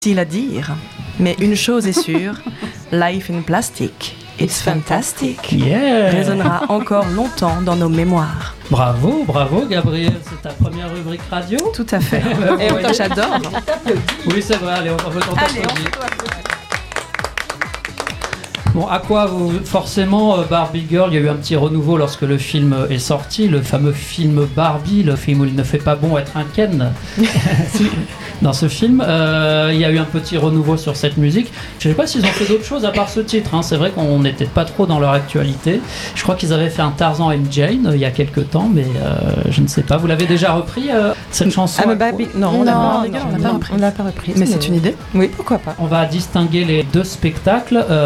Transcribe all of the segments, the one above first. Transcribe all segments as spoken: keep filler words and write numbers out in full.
difficile à dire, mais une chose est sûre, Life in Plastic, it's fantastic, yeah. résonnera encore longtemps dans nos mémoires. Bravo, bravo Gabriel, c'est ta première rubrique radio. Tout à fait. Et oui, j'adore. Oui, c'est vrai, allez, on peut t'applaudir. Bon, à quoi vous... Forcément, Barbie Girl, il y a eu un petit renouveau lorsque le film est sorti, le fameux film Barbie, le film où il ne fait pas bon être un Ken. Dans ce film, euh, il y a eu un petit renouveau sur cette musique. Je ne sais pas s'ils ont fait d'autres choses à part ce titre. Hein. C'est vrai qu'on n'était pas trop dans leur actualité. Je crois qu'ils avaient fait un Tarzan and Jane euh, il y a quelques temps, mais euh, je ne sais pas. Vous l'avez déjà repris euh, cette chanson? Ah, Barbie. Non, on l'a pas, pas repris. On l'a pas repris. Mais c'est une idée. Oui, pourquoi pas. On va distinguer les deux spectacles. Euh,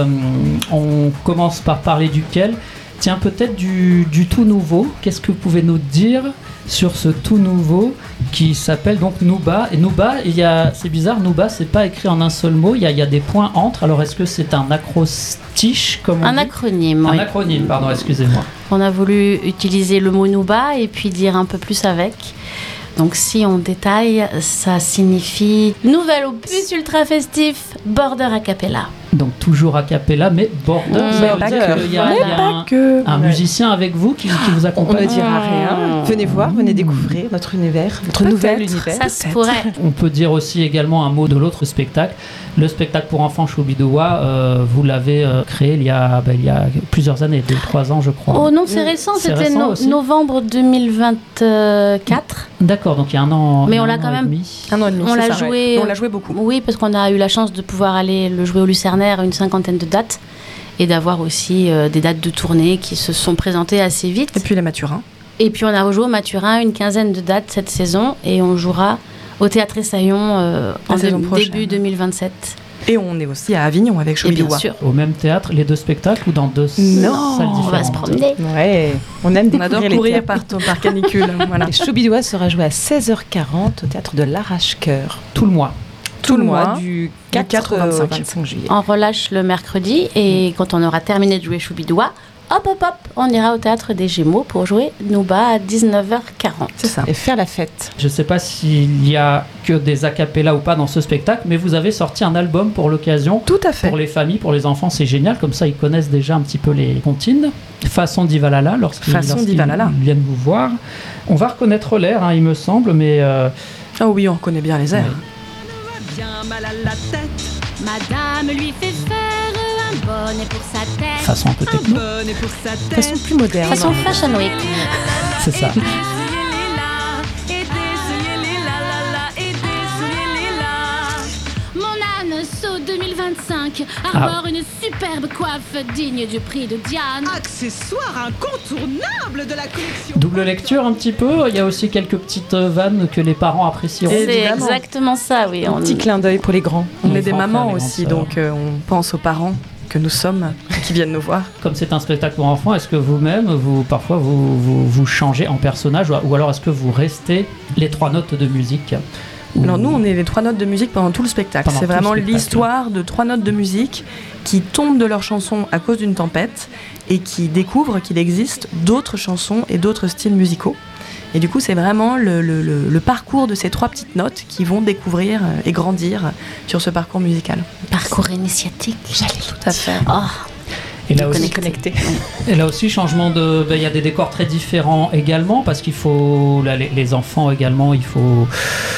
on commence par parler duquel? Tiens, peut-être du, du tout nouveau. Qu'est-ce que vous pouvez nous dire sur ce tout nouveau qui s'appelle donc Nouba? Et Nouba, il y a, c'est bizarre, Nouba, c'est pas écrit en un seul mot, il y a, il y a des points entre. Alors est-ce que c'est un acrostiche comme on Un dit acronyme, Un oui. acronyme, pardon, excusez-moi. On a voulu utiliser le mot Nouba et puis dire un peu plus avec. Donc si on détaille, ça signifie nouvel opus ultra festif, border a cappella. Donc toujours a cappella, mais border, Mmh, ça mais veut pas dire que. qu'il y a, Mais il y a pas un, que. un Ouais. musicien avec vous qui, qui vous On accompagne. ne dira rien. Venez voir, venez découvrir notre univers, notre Peut-être, nouvel univers. Ça se pourrait. On peut dire aussi également un mot de l'autre spectacle. Le spectacle pour enfants Choubidoua, euh, vous l'avez euh, créé il y, a, ben, il y a plusieurs années, deux, trois ans je crois. Oh non, c'est récent, C'est c'était récent no- aussi. novembre deux mille vingt-quatre. D'accord, donc il y a un an. Mais il y a on un l'a an quand et même- demi. Un an et demi, On c'est l'a ça, ouais. joué, On l'a joué beaucoup. Oui, parce qu'on a eu la chance de pouvoir aller le jouer au Lucernaire, une cinquantaine de dates, et d'avoir aussi euh, des dates de tournée qui se sont présentées assez vite. Et puis les Mathurins. Et puis on a rejoué au Mathurin une quinzaine de dates cette saison, et on jouera au Théâtre Essaillon euh, La en saison dé- prochaine. début deux mille vingt-sept. Et on est aussi à Avignon avec Et bien Choubidoua. sûr, Au même théâtre, les deux spectacles ou dans deux Non, salles on différentes? va se promener. Ouais, on aime On découvrir adore les courir théâtres. par, par canicule. Voilà. Et Choubidoua sera joué à seize heures quarante au théâtre de l'Arrache-Cœur. Tout le mois. Tout le mois, mois, du quatre quatre au au vingt-cinq. vingt-cinq juillet. On relâche le mercredi, et quand on aura terminé de jouer Choubidoua, hop hop hop, on ira au Théâtre des Gémeaux pour jouer Nouba à dix-neuf heures quarante. C'est ça. Et faire la fête. Je ne sais pas s'il y a que des acapellas ou pas dans ce spectacle, mais vous avez sorti un album pour l'occasion. Tout à fait. Pour les familles, pour les enfants, c'est génial. Comme ça, ils connaissent déjà un petit peu les comptines. Façon Divalala, lorsqu'ils, Façon lorsqu'ils Divalala. viennent vous voir. On va reconnaître l'air, hein, il me semble, mais... euh, Ah oui, on reconnaît bien les airs. Bien mal à la tête, Madame lui fait faire un bonnet pour sa tête. façon un peu un techno, bonnet pour sa De tête. façon plus moderne. Façon Fashion Week. c'est ça. Des souliers lilas, et des souliers lilas, la, la, et des souliers lilas. Mon âne saut deux mille vingt-cinq arbore une superbe coiffe digne du prix de Diane. Accessoire incontournable de la collection. Double lecture un petit peu, il y a aussi quelques petites euh, vannes que les parents apprécieront. Et- C'est Évidemment. exactement ça, oui. Un On- petit clin d'œil pour les grands. On Les est des grands mamans frères, les aussi, grandes donc euh, on pense aux parents que nous sommes qui viennent nous voir. Comme c'est un spectacle pour enfants, est-ce que vous-même, vous, parfois, vous, vous, vous changez en personnage, ou, ou alors est-ce que vous restez les trois notes de musique? Ou- Alors nous, on est les trois notes de musique pendant tout le spectacle. Pendant C'est tout le vraiment spectacle. l'histoire de trois notes de musique qui tombent de leur chanson à cause d'une tempête et qui découvrent qu'il existe d'autres chansons et d'autres styles musicaux. Et du coup, c'est vraiment le, le- le- le parcours de ces trois petites notes qui vont découvrir euh, et grandir sur ce parcours musical. Parcours initiatique. Tout à fait. Oh, Et là aussi, connecté. et là aussi, changement de. ben, il y a des décors très différents également, parce qu'il faut. Là, les, les enfants également, il faut.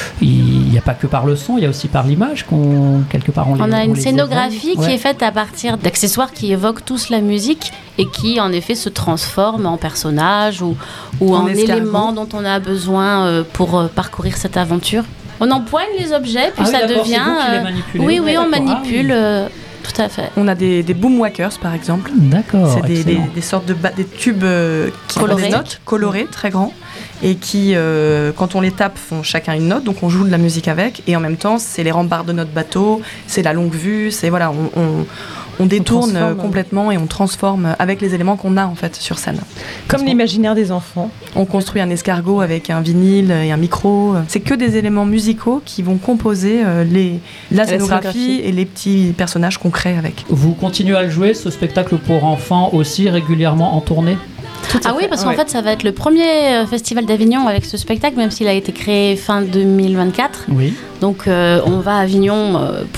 Il n'y a pas que par le son, il y a aussi par l'image qu'on. Quelque part, on les On a une les scénographie évoque. qui Ouais. est faite à partir d'accessoires qui évoquent tous la musique et qui en effet se transforment en personnages ou, ou En en, escargot. éléments dont on a besoin euh, pour euh, parcourir cette aventure. On empoigne les objets, puis Ah oui, ça d'accord, devient. c'est vous qui les euh, manipulez. oui, oui, Ouais, on d'accord. Ah manipule. oui. euh, tout à fait. On a des, des boomwhackers, par exemple. D'accord. C'est des, des, excellent. des sortes de ba- des tubes euh, qui Colorés. font des notes colorées, très grands, et qui, euh, quand on les tape, font chacun une note. Donc on joue de la musique avec, et en même temps, c'est les remparts de notre bateau, c'est la longue vue, c'est voilà, on, on, on détourne transforme. euh, complètement et on transforme avec les éléments qu'on a en fait sur scène. Comme l'imaginaire des enfants. On construit un escargot avec un vinyle et un micro. C'est que des éléments musicaux qui vont composer euh, les, la La scénographie scénographie. et les petits personnages qu'on crée avec. Vous continuez à le jouer, ce spectacle pour enfants aussi régulièrement en tournée? Tout à Ah oui, fait, parce qu'en ouais. fait, ça va être le premier euh, festival d'Avignon avec ce spectacle, même s'il a été créé fin deux mille vingt-quatre. Oui. Donc, euh, on va à Avignon euh,